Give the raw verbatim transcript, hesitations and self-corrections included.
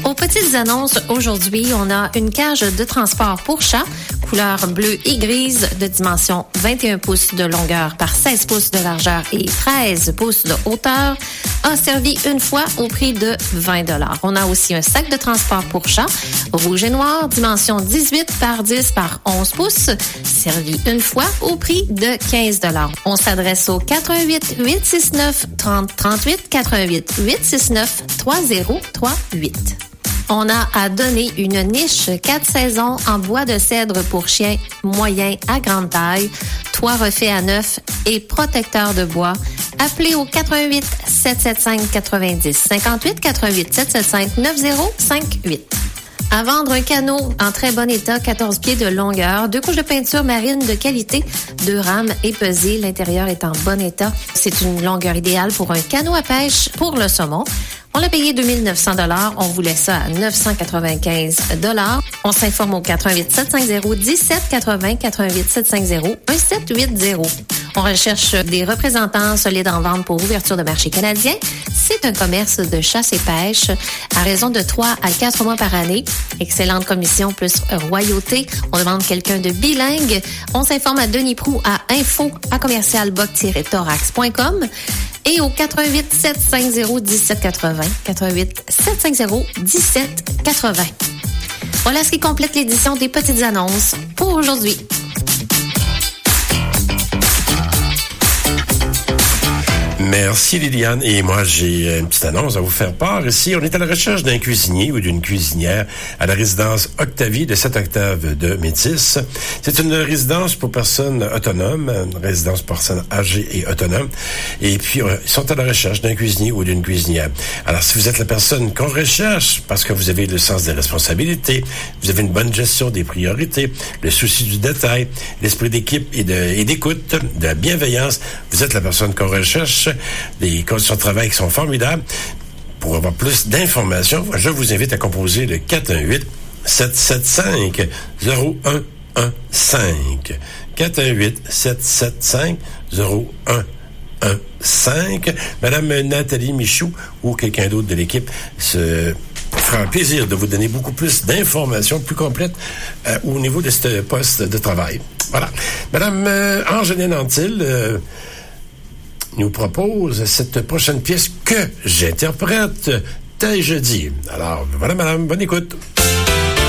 Aux petites annonces, aujourd'hui, on a une cage de transport pour chat, couleur bleue et grise, de dimension vingt et un pouces de longueur par seize pouces de largeur et treize pouces de hauteur, a servi une fois au prix de vingt dollars. On a aussi un sac de transport pour chat, rouge et noir, dimension dix-huit par dix par onze pouces, servi une fois au prix de quinze dollars. On s'adresse au quatre un huit, huit six neuf, trente trente-huit, quatre un huit, huit six neuf, trois zéro trois huit. On a à donner une niche quatre saisons en bois de cèdre pour chiens moyen à grande taille, toit refait à neuf et protecteur de bois. Appelez au quatre un huit, sept sept cinq, quatre-vingt-dix, cinquante-huit, quatre un huit, sept sept cinq, neuf zéro cinq huit. À vendre un canot en très bon état, quatorze pieds de longueur, deux couches de peinture marine de qualité, deux rames et pesées. L'intérieur est en bon état. C'est une longueur idéale pour un canot à pêche pour le saumon. On l'a payé deux mille neuf cents dollars. On voulait ça à neuf cent quatre-vingt-quinze dollars. On s'informe au quatre un huit, sept cinq zéro, un sept quatre zéro, quatre un huit, sept cinq zéro, un sept huit zéro. On recherche des représentants solides en vente pour ouverture de marché canadien. C'est un commerce de chasse et pêche à raison de trois à quatre mois par année. Excellente commission plus royauté. On demande quelqu'un de bilingue. On s'informe à Denis Proulx à info à commercial boc tiret thorax point com et au quatre un huit, sept cinq zéro, un sept quatre zéro, quatre un huit, sept cinq zéro, un sept quatre zéro. Voilà ce qui complète l'édition des petites annonces pour aujourd'hui. Merci Liliane. Et moi, j'ai une petite annonce à vous faire part. Ici, on est à la recherche d'un cuisinier ou d'une cuisinière à la résidence Octavie de sept octave de Métis. C'est une résidence pour personnes autonomes, une résidence pour personnes âgées et autonomes. Et puis, ils sont à la recherche d'un cuisinier ou d'une cuisinière. Alors, si vous êtes la personne qu'on recherche, parce que vous avez le sens des responsabilités, vous avez une bonne gestion des priorités, le souci du détail, l'esprit d'équipe et, de, et d'écoute, de la bienveillance, vous êtes la personne qu'on recherche. Les conditions de travail qui sont formidables. Pour avoir plus d'informations, je vous invite à composer le quatre un huit, sept sept cinq, zéro un un cinq. quatre un huit, sept sept cinq, zéro un un cinq. Madame Nathalie Michoux ou quelqu'un d'autre de l'équipe se fera un plaisir de vous donner beaucoup plus d'informations plus complètes euh, au niveau de ce poste de travail. Voilà. Madame euh, Angeline Antil euh, nous propose cette prochaine pièce que j'interprète dès jeudi. Alors, voilà, madame, bonne écoute.